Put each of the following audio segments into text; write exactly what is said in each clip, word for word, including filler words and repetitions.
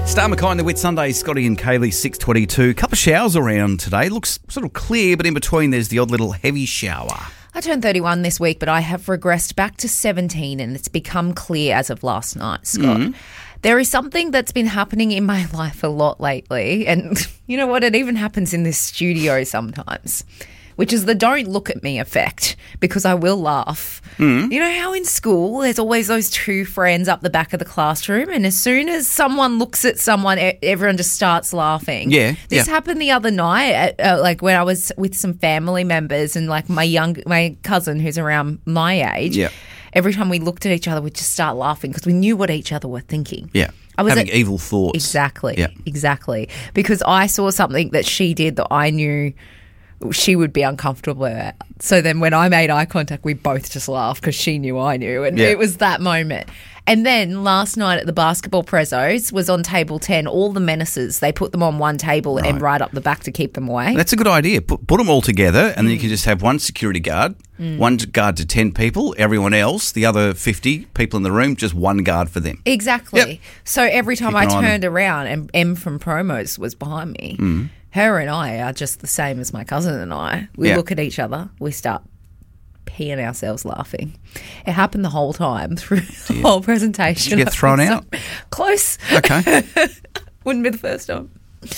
Star McKay, the Wit Sunday, Scotty and Kaylee, six twenty-two. Couple of showers around today. Looks sort of clear, but in between there's the odd little heavy shower. I turned thirty-one this week, but I have regressed back to seventeen and it's become clear as of last night, Scott. Mm. There is something that's been happening in my life a lot lately, and you know what? It even happens in this studio sometimes, which is the don't look at me effect, because I will laugh. Mm. You know how in school there's always those two friends up the back of the classroom, and as soon as someone looks at someone, everyone just starts laughing? Yeah. This yeah. happened the other night, at, uh, like when I was with some family members and like my young, my cousin who's around my age. Yeah. Every time we looked at each other, we'd just start laughing because we knew what each other were thinking. Yeah. I was having at, evil thoughts. Exactly. Yeah. Exactly. Because I saw something that she did that I knew she would be uncomfortable at. So then when I made eye contact, we both just laughed because she knew I knew. And yeah. it was that moment. And then last night at the basketball prezos was on table ten, all the menaces. They put them on one table right. and right up the back to keep them away. That's a good idea. Put, put them all together and mm. then you can just have one security guard, mm. one guard to ten people, everyone else, the other fifty people in the room, just one guard for them. Exactly. Yep. So every time Keep I turned around and M from Promos was behind me, mm. her and I are just the same as my cousin and I. We yeah. look at each other, we start peeing ourselves laughing. It happened the whole time through the Dear. whole presentation. Did you get thrown out? Close. Okay. Wouldn't be the first time.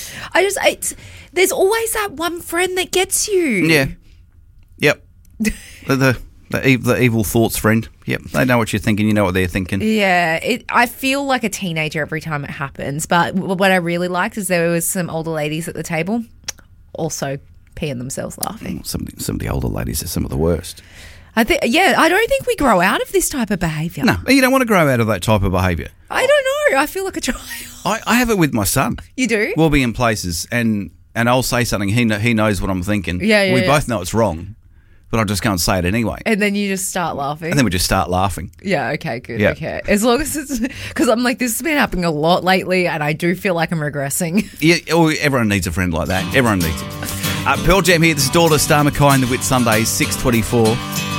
I just, it's, there's always that one friend that gets you. Yeah. Yep. the, the, the, the evil thoughts friend. Yep. They know what you're thinking. You know what they're thinking. Yeah. It, I feel like a teenager every time it happens. But what I really liked is there was some older ladies at the table also peeing themselves laughing. Some, some of the older ladies are some of the worst. I think, yeah, I don't think we grow out of this type of behaviour. No, you don't want to grow out of that type of behaviour. I don't know. I feel like a child. I, I have it with my son. You do? We'll be in places and, and I'll say something. He know, he knows what I'm thinking. Yeah, yeah. We yeah. both know it's wrong, but I'll just go and say it anyway. And then you just start laughing. And then we just start laughing. Yeah, okay, good, yeah. okay. As long as it's... Because I'm like, this has been happening a lot lately and I do feel like I'm regressing. Yeah, oh, everyone needs a friend like that. Everyone needs it. Uh, Pearl Jam here. This is Daughter, Star McKay and the Wit Sunday, six twenty-four.